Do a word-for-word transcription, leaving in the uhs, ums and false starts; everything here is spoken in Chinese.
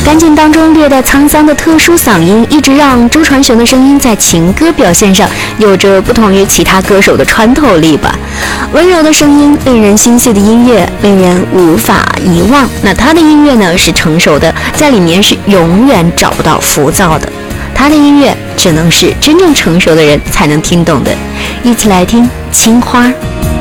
干净当中略带沧桑的特殊嗓音，一直让周传雄的声音在情歌表现上有着不同于其他歌手的穿透力吧。温柔的声音，令人心碎的音乐，令人无法遗忘。那他的音乐呢，是成熟的，在里面是永远找不到浮躁的。他的音乐只能是真正成熟的人才能听懂的。一起来听《青花》。